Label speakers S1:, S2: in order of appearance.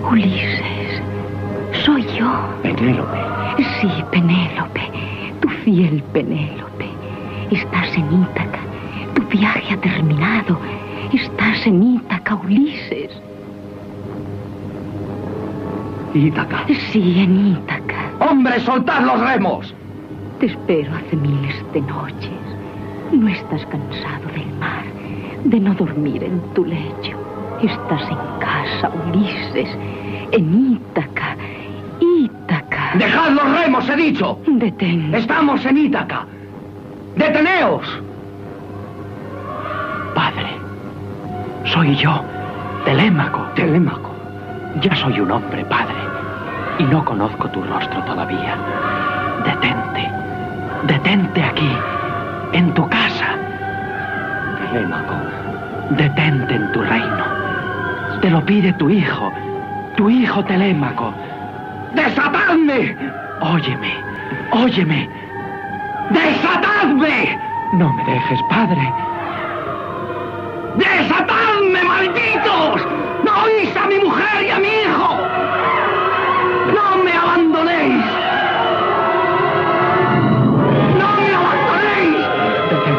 S1: Ulises, soy yo.
S2: Penélope.
S1: Sí, Penélope, tu fiel Penélope. Estás en Ítaca. Tu viaje ha terminado. Estás en Ítaca, Ulises.
S2: ¿Ítaca?
S1: Sí, en Ítaca.
S2: ¡Hombre, soltad los remos!
S1: Te espero hace miles de noches. No estás cansado del mar, de no dormir en tu lecho. Estás en casa, Ulises, en Ítaca. Ítaca.
S2: ¡Dejad los remos, he dicho!
S1: Detén.
S2: ¡Estamos en Ítaca! ¡Deteneos!
S3: Padre, soy yo, Telémaco.
S2: Telémaco.
S3: Ya soy un hombre, padre, y no conozco tu rostro todavía. Detente aquí, en tu casa.
S2: Telémaco.
S3: Detente en tu reino. Te lo pide tu hijo Telémaco.
S2: ¡Desatadme!
S3: Óyeme.
S2: ¡Desatadme!
S3: No me dejes, padre.
S2: ¡Desatadme, malditos! ¡No oís a mi mujer y a mi hijo!